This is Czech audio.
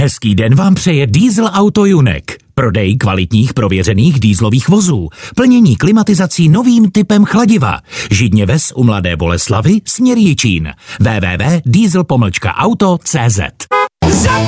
Hezký den vám přeje Diesel Auto Junek. Prodej kvalitních prověřených dieselových vozů. Plnění klimatizací novým typem chladiva. Židně ves u Mladé Boleslavi směr Jičín. www.diesel-auto.cz